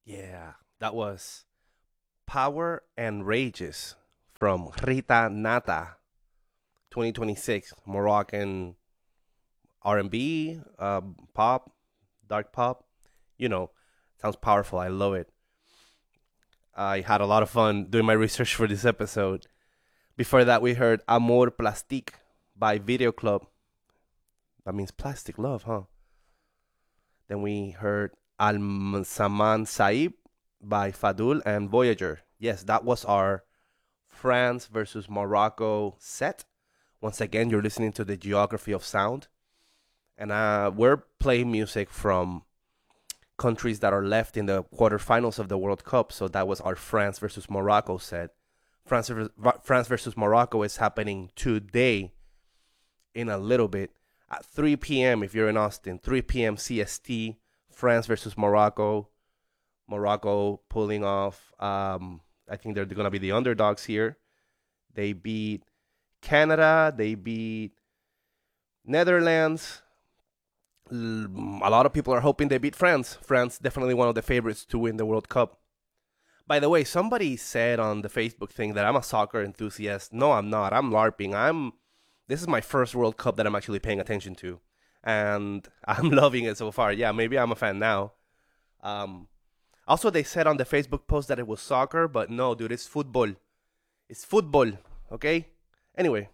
Yeah, that was Power and Rages from Rita Nata, 2026, Moroccan R&B, pop, dark pop. You know, sounds powerful. I love it. I had a lot of fun doing my research for this episode. Before that, we heard Amor Plastique by Video Club. That means plastic love, huh? Then we heard Al Saman Saib by Fadul and Voyager. Yes, that was our France versus Morocco set. Once again, you're listening to the Geography of Sound. And we're playing music from countries that are left in the quarterfinals of the World Cup. So that was our France versus Morocco set. France versus Morocco is happening today in a little bit at 3 p.m. if you're in Austin, 3 p.m. CST, France versus Morocco. Morocco pulling off. I think they're going to be the underdogs here. They beat Canada. They beat Netherlands. A lot of people are hoping they beat France. France definitely one of the favorites to win the World Cup. By the way, somebody said on the Facebook thing that I'm a soccer enthusiast. No, I'm not. I'm LARPing. This is my first World Cup that I'm actually paying attention to, and I'm loving it so far. Yeah, maybe I'm a fan now. Also, they said on the Facebook post that it was soccer, but no, dude, it's football. It's football, okay? Anyway,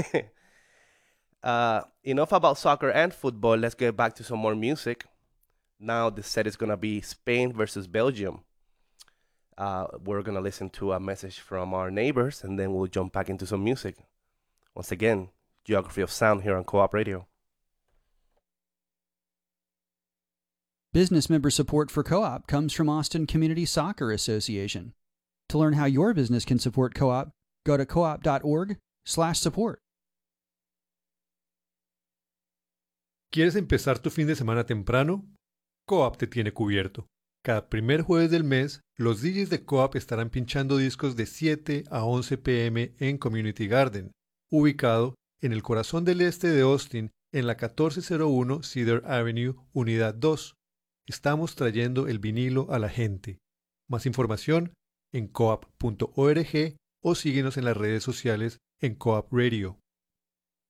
enough about soccer and football. Let's get back to some more music. Now the set is going to be Spain versus Belgium. We're going to listen to a message from our neighbors, and then we'll jump back into some music. Once again, Geography of Sound here on Co-op Radio. Business member support for Co-op comes from Austin Community Soccer Association. To learn how your business can support Co-op, go to coop.org/support. ¿Quieres empezar tu fin de semana temprano? Co-op te tiene cubierto. Cada primer jueves del mes, los DJs de Co-op estarán pinchando discos de 7 a 11 p.m. en Community Garden, ubicado en el corazón del este de Austin, en la 1401 Cedar Avenue, Unidad 2. Estamos trayendo el vinilo a la gente. Más información en coop.org o síguenos en las redes sociales en Co-op Radio.